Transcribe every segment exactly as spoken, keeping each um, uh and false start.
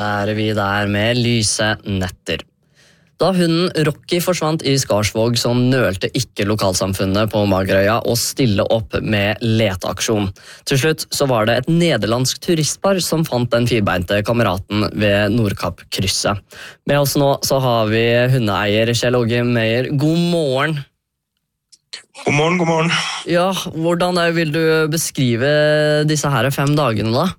Der vi der med lyse netter. Da hunden Rocky forsvant i Skarsvåg, så nølte ikke lokalsamfunnet på Magerøya å stille opp med leteaksjon. Til slutt så var det et nederlandsk turistpar som fant den firbeinte kameraten ved Nordkapp-krysset. Med oss nå så har vi hundeeier Kjell Åge Meyer. God morgen. God morgen, god morgen. Ja, hvordan vil du beskrive disse her fem dagene da?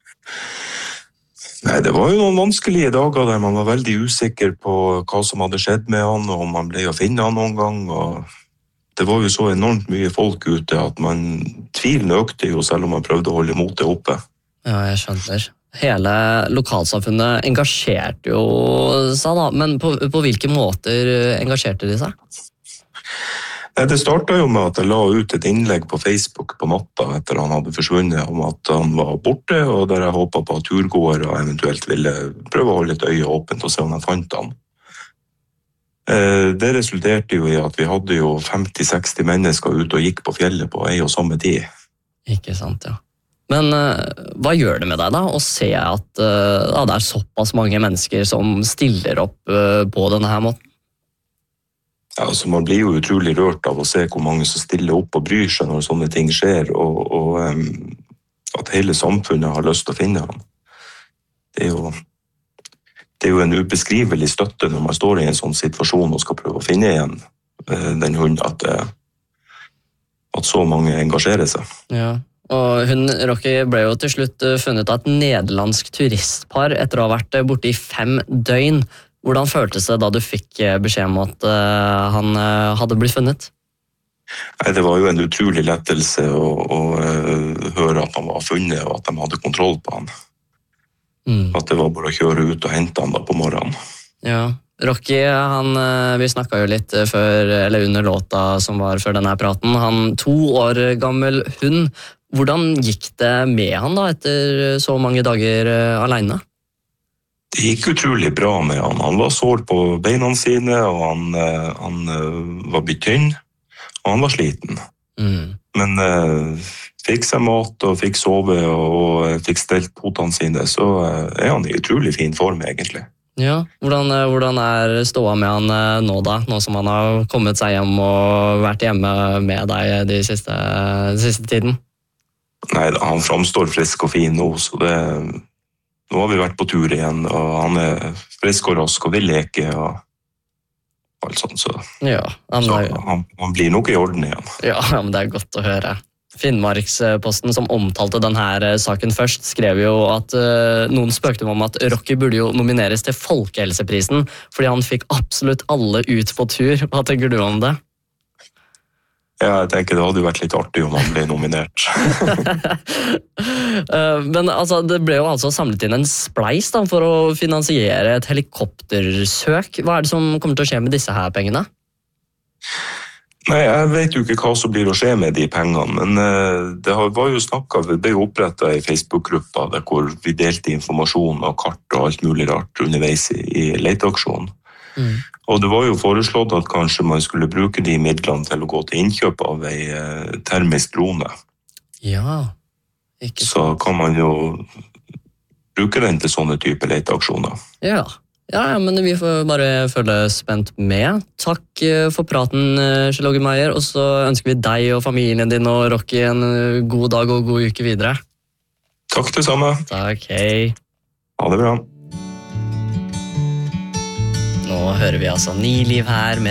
Nei, det var jo noen vanskelige dager der man var veldig usikker på hva som hadde skjedd med han, og om man ble å finne han noen gang. Og det var jo så enormt mye folk ute at man tvilen økte jo selv om man prøvde å holde motet oppe. Ja, jeg skjønner. Hele lokalsamfunnet engasjerte jo seg da, men på, på hvilke måter engasjerte de seg? Det startet jo med at jeg la ut et innlegg på Facebook på natta etter han hadde forsvunnet om at han var borte, og der jeg håpet på at turgåere eventuelt ville prøve å holde et øye åpent og se om jeg fant han. Det resulterte jo i at vi hadde jo femti til seksti mennesker ute og gikk på fjellet på en og samme tid. Ikke sant, ja. Men hva gjør det med deg da å se at ja, det er såpass mange mennesker som stiller opp på denne her måten? Ja, altså man blir jo utrolig rørt av å se hvor mange som stiller opp og bryr seg når sånne ting skjer, og, og um, at hele samfunnet har lyst til å finne han. Det er jo, det er jo en ubeskrivelig støtte når man står i en sånn situasjon og skal prøve å finne igjen uh, den hunden, at, uh, at så mange engasjerer seg. Ja, og hun, Rocky, ble jo til slutt funnet av et nederlandsk turistpar etter å ha vært borte i fem døgn. Hvordan føltes det da du fikk beskjed om at uh, han uh, hadde blitt funnet? Nei, det var jo en utrolig lettelse å, å uh, høre at han var funnet, og at de hadde kontroll på han. Mm. At det var bare å kjøre ut og hente han da på morgenen. Ja, Rocky, han, uh, vi snakket jo litt før, eller under låta som var før denne praten. Han to år gammel hund. Hvordan gikk det med han da etter så mange dager uh, alene? Det gikk utrolig bra med han. Han var sår på beina sine, og han, han var blitt tynn, og han var sliten. Mm. Men uh, fikk seg mat og fikk sove og fikk stelt potene sine, så er han i utrolig fin form egentlig. Ja, hvordan, hvordan er ståa med han nå da, nå som han har kommet seg hjem og vært hjemme med deg de siste, de siste tiden? Nei, han framstår frisk og fin nå, så det Nå har vi vært på tur igjen, og han er frisk og rask og vil leke og alt sånt, så, ja, han, så han, han blir nok i orden igjen. Ja, men det er godt å høre. Finnmarksposten som omtalte denne saken først, skrev jo at uh, noen spøkte om at Rocky burde jo nomineres til Folkehelseprisen, fordi han fikk absolutt alle ut på tur. Hva tenker du om det? Ja, jeg tenker det hadde jo vært litt artig om han ble nominert. Men altså, det ble jo altså samlet inn en spleis da, for å finansiere et helikoptersøk. Hva er det som kommer til å skje med disse her pengene? Nei, jeg vet jo ikke hva som blir å skje med de pengene, men det var jo snakket, det ble jo opprettet i Facebook-gruppa der hvor vi delte informasjon og kart og alt mulig rart underveis i, i leteaksjonen. Mm. Og det var jo foreslått at kanskje man skulle bruke de midlene til å gå til innkjøp av en termisk drone. Ja, ikke så kan man jo bruke den til sånne type leteaksjoner. Ja. Ja, ja, men vi får bare følge spent med. Takk for praten, Kjell Åge Meyer, og så ønsker vi deg og familien din og Rocky en god dag og god uke videre. Takk det samme. Takk, hei. Ha det bra. Nå hører vi altså Ni liv her med